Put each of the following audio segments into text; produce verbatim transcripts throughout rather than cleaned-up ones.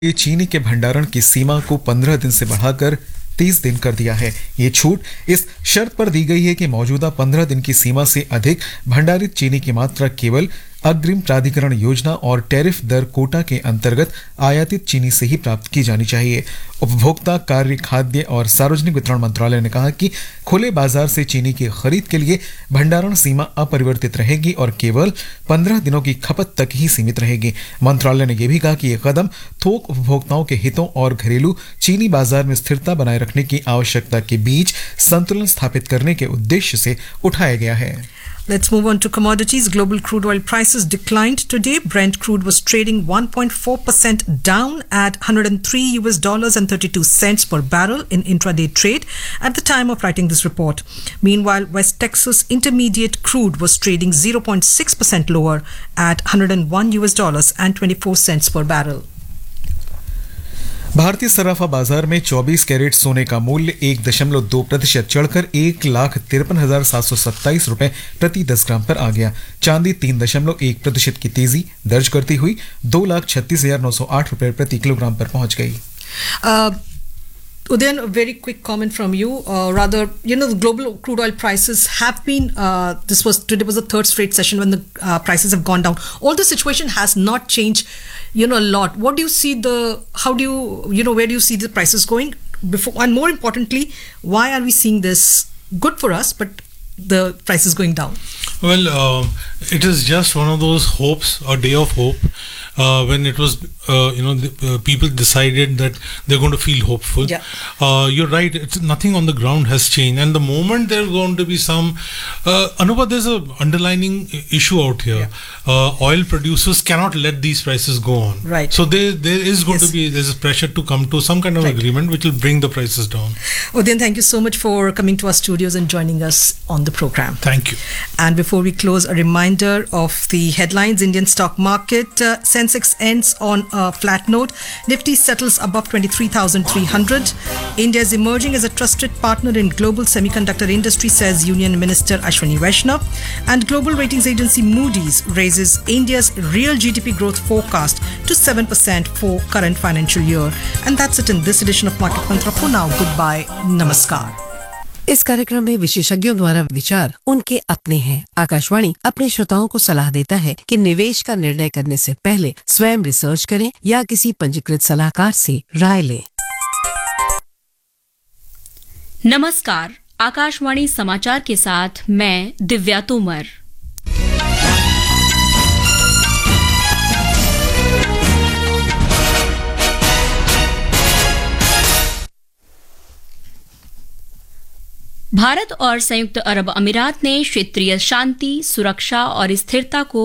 ये चीनी के भंडारण की सीमा को पंद्रह दिन से बढ़ाकर तीस दिन कर दिया है। ये छूट इस शर्त पर दी गई है कि मौजूदा पंद्रह दिन की सीमा से अधिक भंडारित चीनी की मात्रा केवल अग्रिम प्राधिकरण योजना और टैरिफ दर कोटा के अंतर्गत आयातित चीनी से ही प्राप्त की जानी चाहिए। उपभोक्ता कार्य, खाद्य और सार्वजनिक वितरण मंत्रालय ने कहा कि खुले बाजार से चीनी की खरीद के लिए भंडारण सीमा अपरिवर्तित रहेगी और केवल पंद्रह दिनों की खपत तक ही सीमित रहेगी। मंत्रालय ने यह भी कहा कि यह कदम थोक उपभोक्ताओं के हितों और घरेलू चीनी बाजार में स्थिरता बनाए रखने की आवश्यकता के बीच संतुलन स्थापित करने के उद्देश्य से उठाया गया है। Let's move on to commodities. Global crude oil prices declined today. Brent crude was trading one point four percent down at one hundred three U S dollars and thirty-two cents per barrel in intraday trade at the time of writing this report. Meanwhile, West Texas Intermediate crude was trading zero point six percent lower at one hundred one U S dollars and twenty-four cents per barrel. भारतीय सराफा बाजार में चौबीस carat सोने का मूल्य एक दशमलव दो प्रतिशत चढ़कर एक लाख तिरपन हजार सात सौ सत्ताईस रुपए प्रति दस ग्राम पर आ गया। चांदी तीन दशमलव एक प्रतिशत की तेजी दर्ज करती हुई दो लाख छत्तीस हजार नौ सौ आठ रुपए प्रति किलोग्राम पर पहुंच गई। uh... Udayan, a very quick comment from you. Uh, rather, you know, the global crude oil prices have been, uh, this was, today was the third straight session when the uh, prices have gone down. Although the situation has not changed, you know, a lot. What do you see the, how do you, you know, where do you see the prices going? Before, and more importantly, why are we seeing this good for us, but the prices going down? Well, uh, it is just one of those hopes, a day of hope. Uh, when it was, uh, you know, the, uh, people decided that they're going to feel hopeful. Yeah. Uh, you're right. It's nothing on the ground has changed, and the moment there's going to be some, uh, Anubha, there's a underlining issue out here. Yeah. Uh, oil producers cannot let these prices go on. Right. So there, there is going yes. to be there's a pressure to come to some kind of right. agreement which will bring the prices down. Udayan, thank you so much for coming to our studios and joining us on the program. Thank you. And before we close, a reminder of the headlines. Indian stock market. Uh, Sensex ends on a flat note. Nifty settles above twenty-three thousand three hundred. India is emerging as a trusted partner in global semiconductor industry, says Union Minister Ashwini Vaishnav. And global ratings agency Moody's raises India's real G D P growth forecast to seven percent for current financial year. And that's it in this edition of Market Mantra. For now, goodbye. Namaskar. इस कार्यक्रम में विशेषज्ञों द्वारा विचार उनके अपने हैं। आकाशवाणी अपने श्रोताओं को सलाह देता है कि निवेश का निर्णय करने से पहले स्वयं रिसर्च करें या किसी पंजीकृत सलाहकार से राय लें। नमस्कार, आकाशवाणी समाचार के साथ मैं दिव्या तोमर। भारत और संयुक्त अरब अमीरात ने क्षेत्रीय शांति, सुरक्षा और स्थिरता को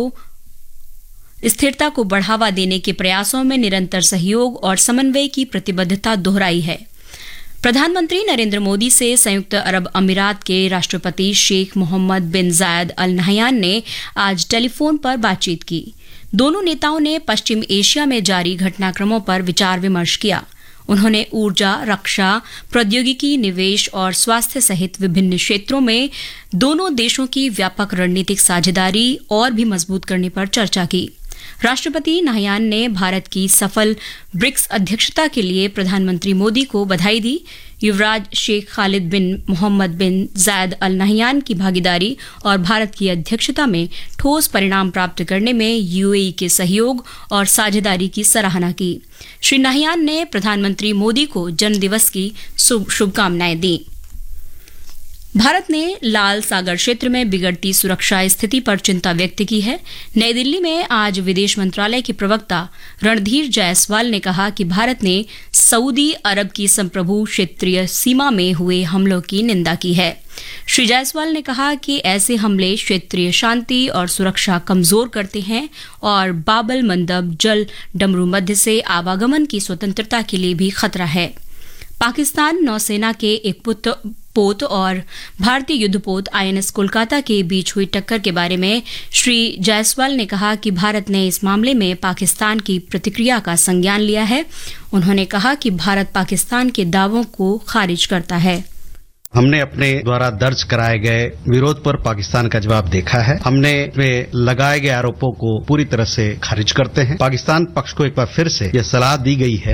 स्थिरता को बढ़ावा देने के प्रयासों में निरंतर सहयोग और समन्वय की प्रतिबद्धता दोहराई है। प्रधानमंत्री नरेंद्र मोदी से संयुक्त अरब अमीरात के राष्ट्रपति शेख मोहम्मद बिन जायद अल नहयान ने आज टेलीफोन पर बातचीत की। दोनों नेताओं ने पश्चिम एशिया में जारी घटनाक्रमों पर विचार विमर्श किया। उन्होंने ऊर्जा, रक्षा, प्रौद्योगिकी, निवेश और स्वास्थ्य सहित विभिन्न क्षेत्रों में दोनों देशों की व्यापक रणनीतिक साझेदारी और भी मजबूत करने पर चर्चा की। राष्ट्रपति नहयान ने भारत की सफल ब्रिक्स अध्यक्षता के लिए प्रधानमंत्री मोदी को बधाई दी। युवराज शेख खालिद बिन मोहम्मद बिन जायद अल नहयान की भागीदारी और भारत की अध्यक्षता में ठोस परिणाम प्राप्त करने में यूएई के सहयोग और साझेदारी की सराहना की। श्री नहयान ने प्रधानमंत्री मोदी को जन्मदिवस की शुभकामनाएं दी। भारत ने लाल सागर क्षेत्र में बिगड़ती सुरक्षा स्थिति पर चिंता व्यक्त की है। नई दिल्ली में आज विदेश मंत्रालय के प्रवक्ता रणधीर जायसवाल ने कहा कि भारत ने सऊदी अरब की संप्रभु क्षेत्रीय सीमा में हुए हमलों की निंदा की है। श्री जायसवाल ने कहा कि ऐसे हमले क्षेत्रीय शांति और सुरक्षा कमजोर करते हैं और बाबल मंदब जल डमरू मध्य से आवागमन की स्वतंत्रता के लिए भी खतरा है। पाकिस्तान नौसेना के एक पुत्र पोत और भारतीय युद्धपोत आईएनएस कोलकाता के बीच हुई टक्कर के बारे में श्री जायसवाल ने कहा कि भारत ने इस मामले में पाकिस्तान की प्रतिक्रिया का संज्ञान लिया है। उन्होंने कहा कि भारत पाकिस्तान के दावों को खारिज करता है। हमने अपने द्वारा दर्ज कराए गए विरोध पर पाकिस्तान का जवाब देखा है। हमने इसमें लगाए गए आरोपों को पूरी तरह से खारिज करते हैं। पाकिस्तान पक्ष को एक बार फिर से यह सलाह दी गई है